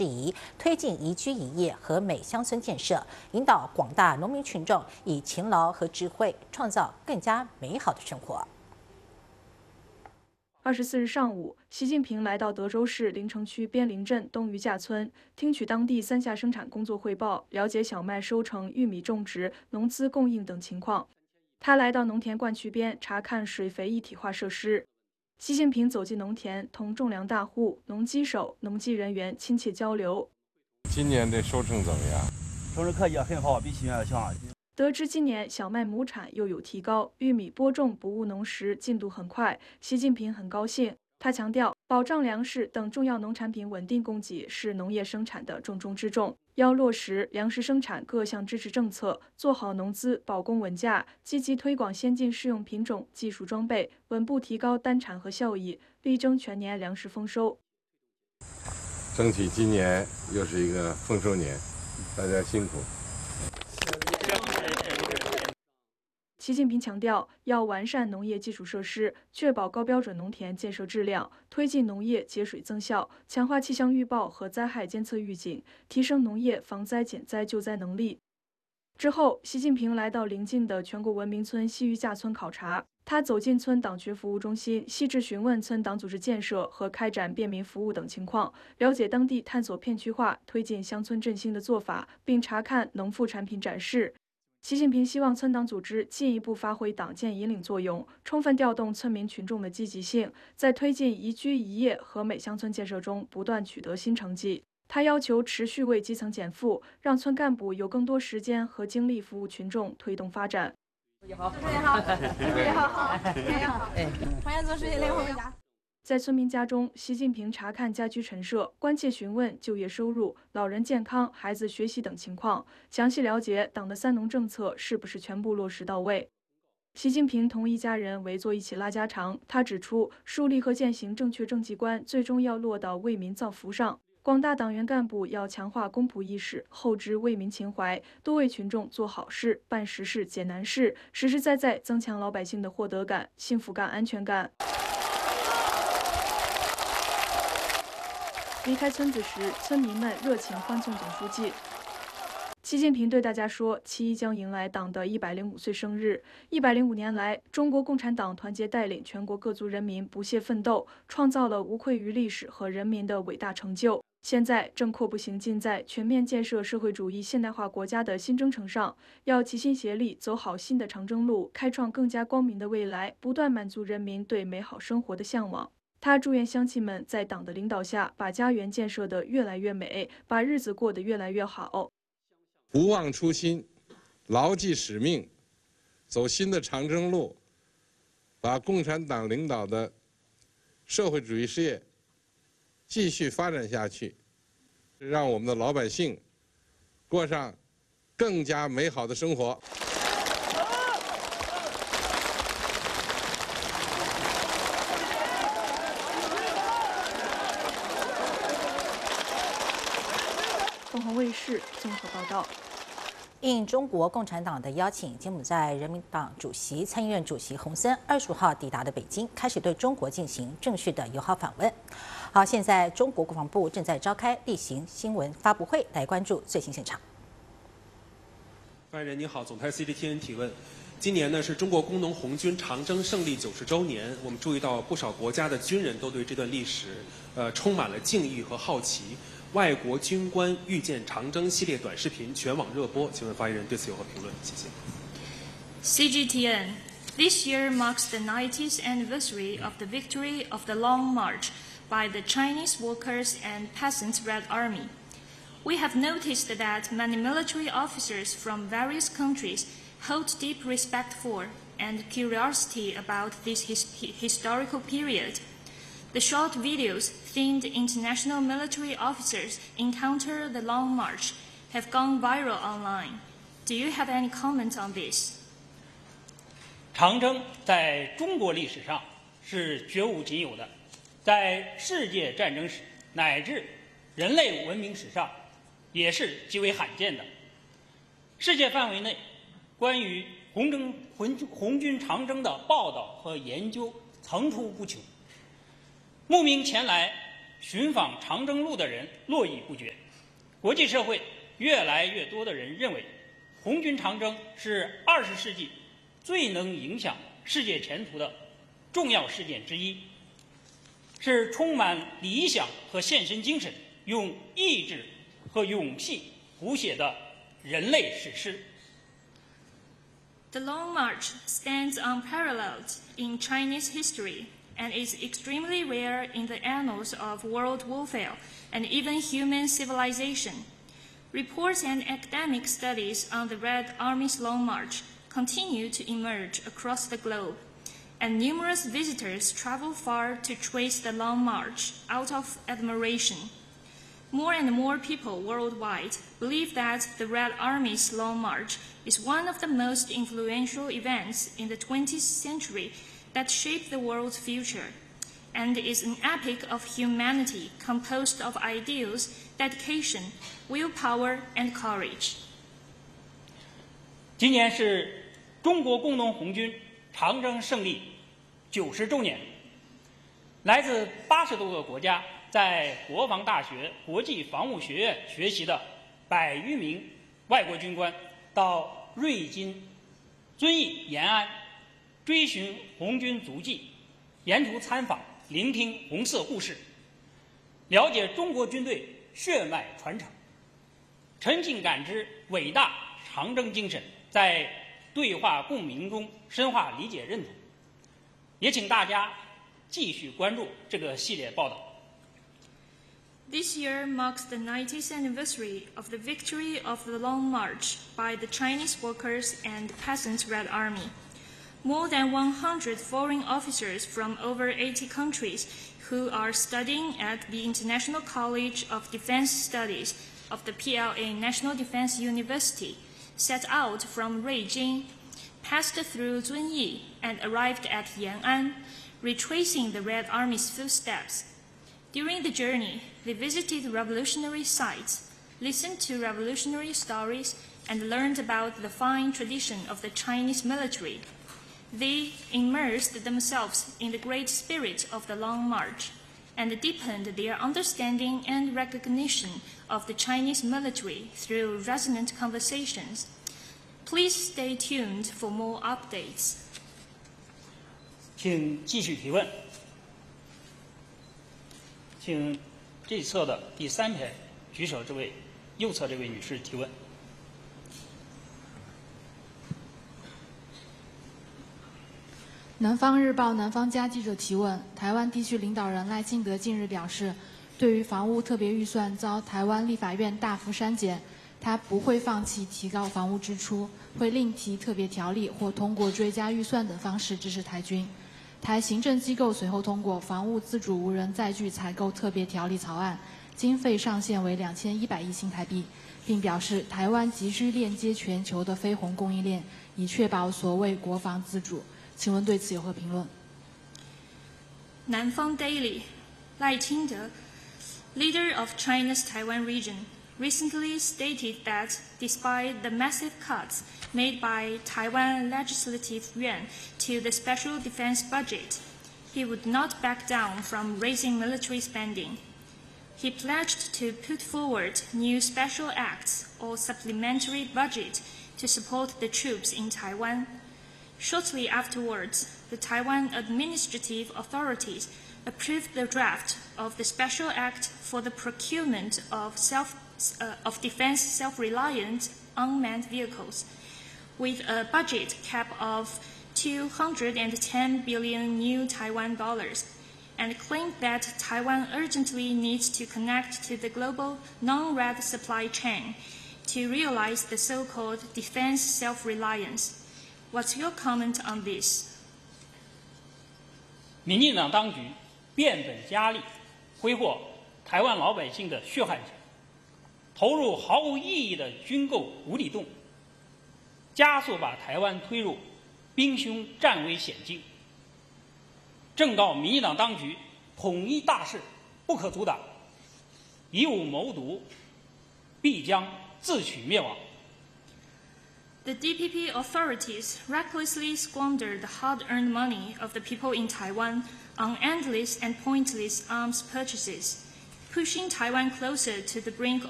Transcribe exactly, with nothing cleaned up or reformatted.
质疑，推进宜居宜业和美乡村建设，引导广大农民群众以勤劳和智慧创造更加美好的生活。 二十四日上午，习近平来到德州市临城区边陵镇东余架村，听取当地三下生产工作汇报，了解小麦收成、玉米种植、农资供应等情况。他来到农田灌区边查看水肥一体化设施。习近平走进农田，同种粮大户、农机手、农技人员亲切交流。 今年的收成怎么样？ 收成可以很好，比去年要强。 得知今年小麦亩产又有提高，玉米播种不误农时进度很快，习近平很高兴。他强调，保障粮食等重要农产品稳定供给是农业生产的重中之重，要落实粮食生产各项支持政策，做好农资保供稳价，积极推广先进适用品种、技术装备，稳步提高单产和效益，力争全年粮食丰收。 争取今年又是一个丰收年，大家辛苦。 习近平强调，要完善农业基础设施，确保高标准农田建设质量，推进农业节水增效，强化气象预报和灾害监测预警，提升农业防灾减灾救灾能力。之后，习近平来到邻近的全国文明村西余架村考察。他走进村党区服务中心，细致询问村党组织建设和开展便民服务等情况，了解当地探索片区化、推进乡村振兴的做法，并查看农副产品展示。习近平希望村党组织进一步发挥党建引领作用，充分调动村民群众的积极性，在推进宜居宜业和美乡村建设中不断取得新成绩。他要求持续为基层减负，让村干部有更多时间和精力服务群众，推动发展。 主席好，主席好，主席好，主席好，哎，欢迎总书记领回家。 在村民家中，习近平查看家居陈设，关切询问就业收入、老人健康、孩子学习等情况，详细了解党的三农政策是不是全部落实到位。习近平同一家人围坐一起拉家常，他指出，树立和践行正确政绩观，最终要落到为民造福上。广大党员干部要强化公仆意识，厚植为民情怀，多为群众做好事、办实事、解难事，实实在在增强老百姓的获得感、幸福感、安全感。离开村子时，村民们热情欢送总书记。习近平对大家说，七一将迎来党的一百零五岁生日。一百零五年来，中国共产党团结带领全国各族人民不懈奋斗，创造了无愧于历史和人民的伟大成就。现在正阔步行进在全面建设社会主义现代化国家的新征程上，要齐心协力走好新的长征路，开创更加光明的未来，不断满足人民对美好生活的向往。他祝愿乡亲们在党的领导下，把家园建设得越来越美，把日子过得越来越好。 不忘初心，牢记使命，走新的长征路，把共产党领导的社会主义事业继续发展下去，让我们的老百姓过上更加美好的生活。 凤凰卫视综合报道。 应中国共产党的邀请，柬埔寨人民党主席、参议院主席洪森二十五号抵达的北京，开始对中国进行正式的友好访问。好，现在中国国防部正在召开例行新闻发布会，来关注最新现场。 发言人您好，总台 C G T N 提问。今年呢是中国工农红军长征胜利九十周年，我们注意到不少国家的军人都对这段历史，呃，充满了敬意和好奇。外国军官遇见长征系列短视频全网热播，请问发言人对此有何评论？谢谢。 C G T N, this year marks the ninetieth anniversary of the victory of the Long March by the Chinese Workers' and Peasants' Red Army. We have noticed that many military officers from various countries hold deep respect for and curiosity about this his historical period. The short videos themed international military officers encounter the Long March have gone viral online. Do you have any comment on this? 长征在中国历史上是绝无仅有的，在世界战争史乃至人类文明史上也是极为罕见的。世界范围内，关于红征红红军长征的报道和研究层出不穷。慕名前来寻访长征路的人络绎不绝。国际社会越来越多的人认为，红军长征是二十世纪最能影响世界前途的重要事件之一，是充满理想和献身精神，用意志和勇气谱写的人类史诗。 The Long March stands unparalleled in Chinese history and is extremely rare in the annals of world warfare and even human civilization. Reports and academic studies on the Red Army's Long March continue to emerge across the globe, and numerous visitors travel far to trace the Long March out of admiration. More and more people worldwide believe that the Red Army's Long March is one of the most influential events in the twentieth century that shaped the world's future, and is an epic of humanity composed of ideals, dedication, willpower, and courage. 今年是中国工农红军长征胜利九十周年，来自八十多个国家，在国防大学国际防务学院学习的百余名外国军官，到瑞金、遵义、延安追寻红军足迹，沿途参访，聆听红色故事，了解中国军队血脉传承，沉浸感知伟大长征精神，在对话共鸣中深化理解认同。也请大家继续关注这个系列报道。 This year marks the ninetieth anniversary of the victory of the Long March by the Chinese Workers' and Peasants' Red Army. More than one hundred foreign officers from over eighty countries who are studying at the International College of Defense Studies of the P L A National Defense University set out from Ruijin, passed through Zunyi, and arrived at Yan'an, retracing the Red Army's footsteps. During the journey, they visited revolutionary sites, listened to revolutionary stories, and learned about the fine tradition of the Chinese military. They immersed themselves in the great spirit of the Long March and deepened their understanding and recognition of the Chinese military through resonant conversations. Please stay tuned for more updates. 请继续提问。请这侧的第三排举手这位右侧这位女士提问。 南方日报南方家记者提问：台湾地区领导人赖清德近日表示，对于房屋特别预算遭台湾立法院大幅删减，他不会放弃提高房屋支出，会另提特别条例或通过追加预算等方式支持台军。台行政机构随后通过房屋自主无人载具采购特别条例草案，经费上限为两千一百亿新台币，并表示台湾急需链接全球的非红供应链，以确保所谓国防自主。请问对此有何评论？ 南方 Daily, Lai Qingde, leader of China's Taiwan region, recently stated that despite the massive cuts made by Taiwan Legislative Yuan to the special defense budget, he would not back down from raising military spending. He pledged to put forward new special acts or supplementary budget to support the troops in Taiwan. Shortly afterwards, the Taiwan administrative authorities approved the draft of the Special Act for the procurement of, self, uh, of defense self-reliant unmanned vehicles, with a budget cap of two hundred ten billion new Taiwan dollars, and claimed that Taiwan urgently needs to connect to the global non-red supply chain to realize the so-called defense self-reliance. What's your comment on this? 民进党当局变本加厉挥霍台湾老百姓的血汗钱，投入毫无意义的军购无底洞，加速把台湾推入兵凶战危险境。正告民进党当局，统一大势不可阻挡，以武谋独，必将自取灭亡。 The D P P authorities recklessly squandered the hard-earned money of the people in Taiwan on endless and pointless arms purchases, pushing Taiwan closer to the brink